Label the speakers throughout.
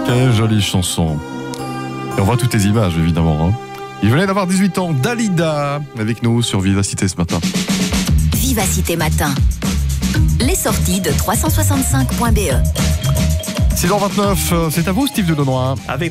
Speaker 1: Quelle jolie chanson. Et on voit toutes les images, évidemment. Il venait d'avoir 18 ans, Dalida, avec nous sur Vivacité ce matin.
Speaker 2: Vivacité Matin. Les sorties de 365.be.
Speaker 1: 6h29, c'est à vous Steve Delonois.
Speaker 3: Avec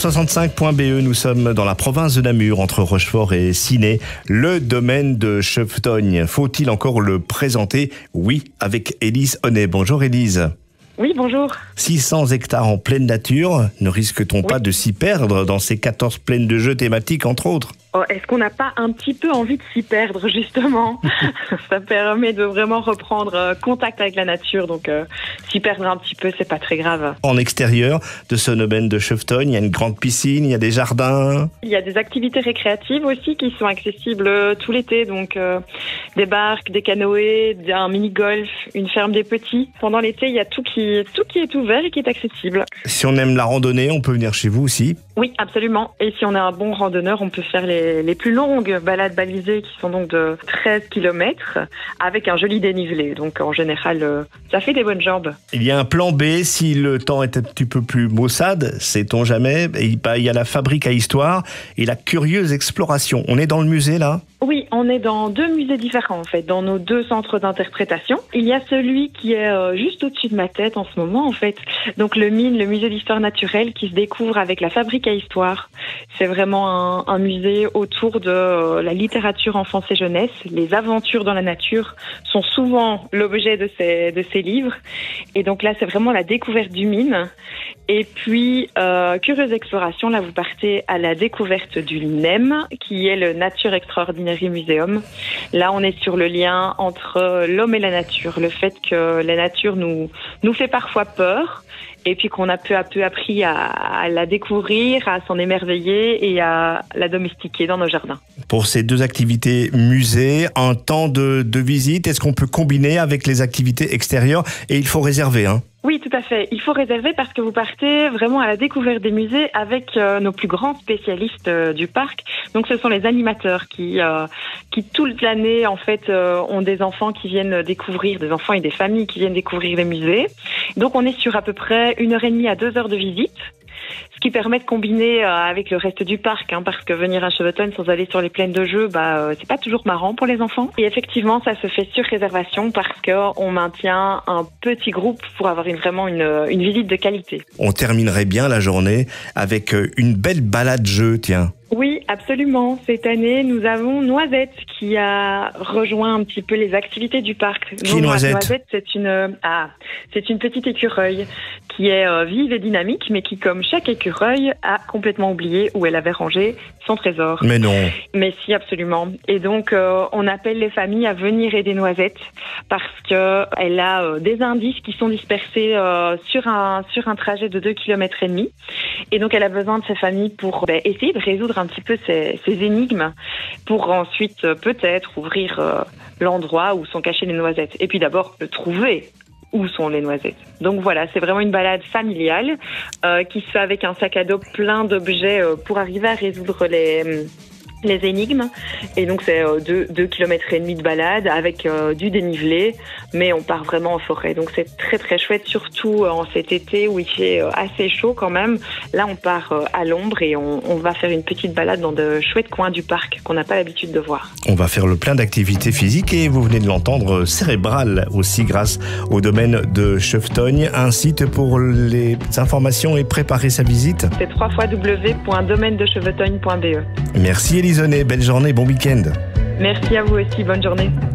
Speaker 3: 365.be, nous sommes dans la province de Namur, entre Rochefort et Ciney, le domaine de Chevetogne. Faut-il encore le présenter? Oui, avec Élise Honnet. Bonjour Élise.
Speaker 4: Oui, bonjour.
Speaker 3: 600 hectares en pleine nature, ne risque-t-on pas de s'y perdre dans ces 14 plaines de jeux thématiques, entre autres?
Speaker 4: Est-ce qu'on n'a pas un petit peu envie de s'y perdre, justement? Ça permet de vraiment reprendre contact avec la nature, donc s'y perdre un petit peu, c'est pas très grave.
Speaker 3: En extérieur de ce domaine de Chevetogne, il y a une grande piscine, il y a des jardins.
Speaker 4: Il y a des activités récréatives aussi qui sont accessibles tout l'été, donc des barques, des canoës, un mini-golf, une ferme des petits. Pendant l'été, il y a tout qui est ouvert et qui est accessible.
Speaker 3: Si on aime la randonnée, on peut venir chez vous aussi?
Speaker 4: Oui, absolument. Et si on est un bon randonneur, on peut faire les plus longues balades balisées qui sont donc de 13 km avec un joli dénivelé. Donc en général, ça fait des bonnes jambes. Il
Speaker 3: y a un plan B si le temps est un petit peu plus maussade, sait-on jamais. Il y a la fabrique à histoire et la curieuse exploration. On est dans le musée là?
Speaker 4: Oui, on est dans deux musées différents en fait, dans nos deux centres d'interprétation. Il y a celui qui est juste au-dessus de ma tête en ce moment en fait. Donc le MIN, le musée d'histoire naturelle, qui se découvre avec la fabrique à histoire. C'est vraiment un musée autour de la littérature enfance et jeunesse. Les aventures dans la nature sont souvent l'objet de ces livres. Et donc là, c'est vraiment la découverte du MIN. Et puis, curieuse exploration, là vous partez à la découverte du NEM, qui est le Nature Extraordinary Museum. Là, on est sur le lien entre l'homme et la nature, le fait que la nature nous fait parfois peur, et puis qu'on a peu à peu appris à la découvrir, à s'en émerveiller et à la domestiquer dans nos jardins.
Speaker 3: Pour ces deux activités musée, un temps de visite, est-ce qu'on peut combiner avec les activités extérieures? Et il faut réserver, hein?
Speaker 4: Oui, tout à fait. Il faut réserver parce que vous partez vraiment à la découverte des musées avec nos plus grands spécialistes du parc. Donc, ce sont les animateurs qui toute l'année, en fait, ont des enfants qui viennent découvrir, des enfants et des familles qui viennent découvrir les musées. Donc, on est sur à peu près 1h30 à 2 heures de visite. Ce qui permet de combiner avec le reste du parc, parce que venir à Chevetogne sans aller sur les plaines de jeux, c'est pas toujours marrant pour les enfants. Et effectivement, ça se fait sur réservation parce qu'on maintient un petit groupe pour avoir vraiment une visite de qualité.
Speaker 3: On terminerait bien la journée avec une belle balade jeu, tiens.
Speaker 4: Oui, absolument. Cette année, nous avons Noisette qui a rejoint un petit peu les activités du parc.
Speaker 3: Qui Noisette?
Speaker 4: Noisette, c'est une petite écureuil qui est vive et dynamique, mais qui, comme chaque écureuil, a complètement oublié où elle avait rangé son trésor.
Speaker 3: Mais non.
Speaker 4: Mais si, absolument. Et donc, on appelle les familles à venir aider Noisette parce qu'elle a des indices qui sont dispersés sur un trajet de 2,5 km. Et donc, elle a besoin de ces familles pour essayer de résoudre un petit peu ces énigmes pour ensuite peut-être ouvrir l'endroit où sont cachées les noisettes. Et puis d'abord, trouver où sont les noisettes. Donc voilà, c'est vraiment une balade familiale qui se fait avec un sac à dos plein d'objets pour arriver à résoudre les énigmes. Et donc c'est 2,5 km de balade avec du dénivelé, mais on part vraiment en forêt. Donc c'est très très chouette, surtout en cet été où il fait assez chaud quand même. Là on part à l'ombre et on va faire une petite balade dans de chouettes coins du parc qu'on n'a pas l'habitude de voir.
Speaker 3: On va faire le plein d'activités physiques et vous venez de l'entendre, cérébrales aussi grâce au domaine de Chevetogne. Un site pour les informations et préparer sa visite.
Speaker 4: C'est www.domainedechevetogne.be.
Speaker 3: Merci Élise Honnet, belle journée, bon week-end.
Speaker 4: Merci à vous aussi, bonne journée.